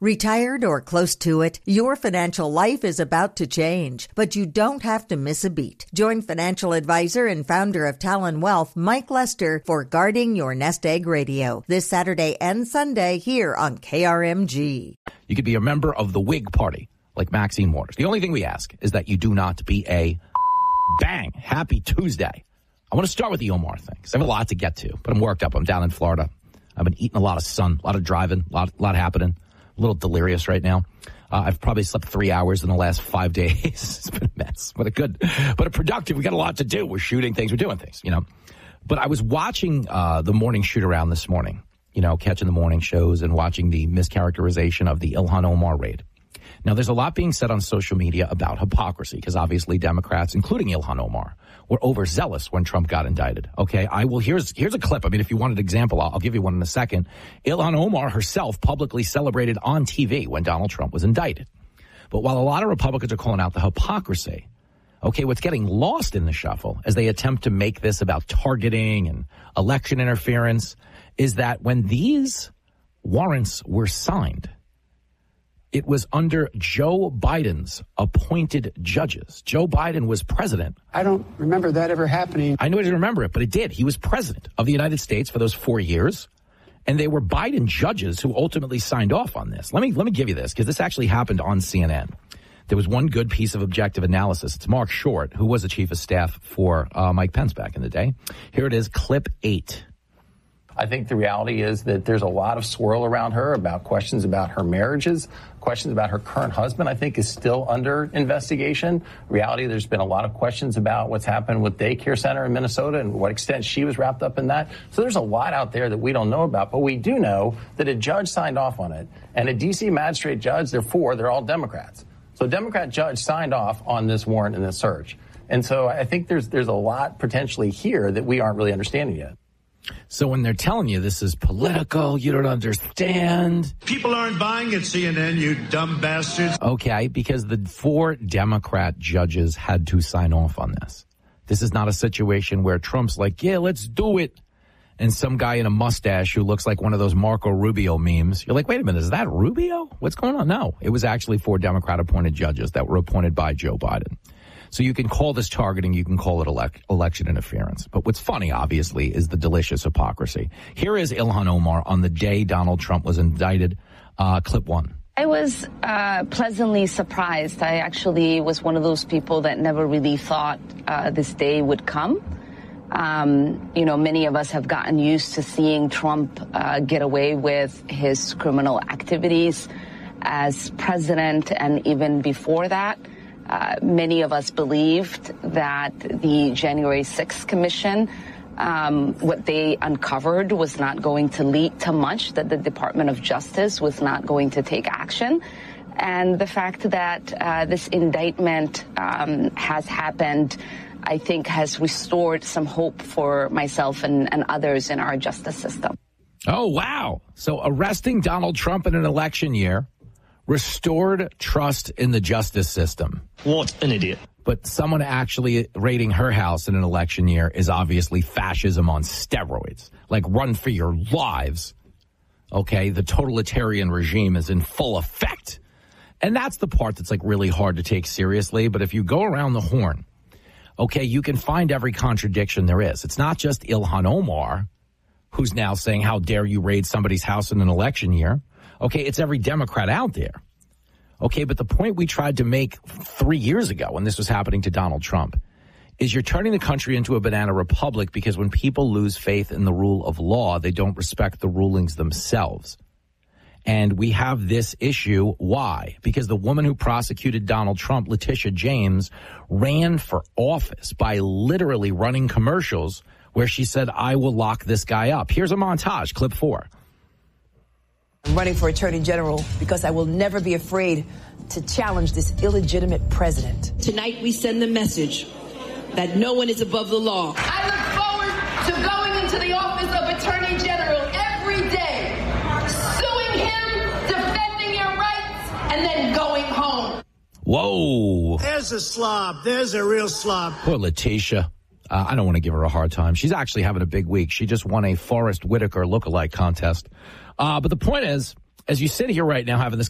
Retired or close to it, your financial life is about to change, but you don't have to miss a beat. Join financial advisor and founder of Talon Wealth, Mike Lester, for Guarding Your Nest Egg Radio, this Saturday and Sunday here on KRMG. You could be a member of the Whig Party, like Maxine Waters. The only thing we ask is that you do not be a bang. Happy Tuesday. I want to start with the Omar thing, because I have a lot to get to, but I'm worked up. I'm down in Florida. I've been eating a lot of sun, a lot of driving, a lot happening. A little delirious right now. I've probably slept 3 hours in the last 5 days. It's been a mess, but a productive. We got a lot to do. We're shooting things. We're doing things, But I was watching the morning shoot around this morning, catching the morning shows and watching the mischaracterization of the Ilhan Omar raid. Now, there's a lot being said on social media about hypocrisy, because obviously Democrats, including Ilhan Omar, were overzealous when Trump got indicted. Okay, here's a clip. I mean, if you want an example, I'll give you one in a second. Ilhan Omar herself publicly celebrated on TV when Donald Trump was indicted. But while a lot of Republicans are calling out the hypocrisy, okay, what's getting lost in the shuffle as they attempt to make this about targeting and election interference is that when these warrants were signed, it was under Joe Biden's appointed judges. Joe Biden was president. I don't remember that ever happening. I know I didn't remember it, but it did. He was president of the United States for those 4 years, and they were Biden judges who ultimately signed off on this. Let me give you this, because this actually happened on CNN. There was one good piece of objective analysis. It's Mark Short, who was the chief of staff for Mike Pence back in the day. Here it is, clip 8. I think the reality is that there's a lot of swirl around her about questions about her marriages, questions about her current husband, I think, is still under investigation. Reality, there's been a lot of questions about what's happened with daycare center in Minnesota and what extent she was wrapped up in that. So there's a lot out there that we don't know about, but we do know that a judge signed off on it. And a D.C. magistrate judge, they're all Democrats. So a Democrat judge signed off on this warrant and this search. And so I think there's a lot potentially here that we aren't really understanding yet. So when they're telling you this is political, you don't understand. People aren't buying it, CNN, you dumb bastards. Okay, because the 4 Democrat judges had to sign off on this. This is not a situation where Trump's like, yeah, let's do it. And some guy in a mustache who looks like one of those Marco Rubio memes. You're like, wait a minute, is that Rubio? What's going on? No, it was actually 4 Democrat-appointed judges that were appointed by Joe Biden. So you can call this targeting, you can call it election interference. But what's funny, obviously, is the delicious hypocrisy. Here is Ilhan Omar on the day Donald Trump was indicted. Clip 1. I was pleasantly surprised. I actually was one of those people that never really thought this day would come. Many of us have gotten used to seeing Trump get away with his criminal activities as president, and even before that. Many of us believed that the January 6th Commission, what they uncovered was not going to lead to much, that the Department of Justice was not going to take action. And the fact that this indictment has happened, I think, has restored some hope for myself and others in our justice system. Oh, wow. So arresting Donald Trump in an election year restored trust in the justice system. What an idiot. But someone actually raiding her house in an election year is obviously fascism on steroids. Like, run for your lives. Okay, the totalitarian regime is in full effect. And that's the part that's like really hard to take seriously. But if you go around the horn, okay, you can find every contradiction there is. It's not just Ilhan Omar who's now saying, how dare you raid somebody's house in an election year? Okay, it's every Democrat out there. Okay, but the point we tried to make 3 years ago when this was happening to Donald Trump is you're turning the country into a banana republic because when people lose faith in the rule of law, they don't respect the rulings themselves. And we have this issue. Why? Because the woman who prosecuted Donald Trump, Letitia James, ran for office by literally running commercials where she said, I will lock this guy up. Here's a montage, clip 4. I'm running for Attorney General because I will never be afraid to challenge this illegitimate president. Tonight we send the message that no one is above the law. I look forward to going into the office of Attorney General every day, suing him, defending your rights, and then going home. Whoa. There's a slob. There's a real slob. Poor Letitia. I don't want to give her a hard time. She's actually having a big week. She just won a Forrest Whitaker lookalike contest. But the point is, as you sit here right now having this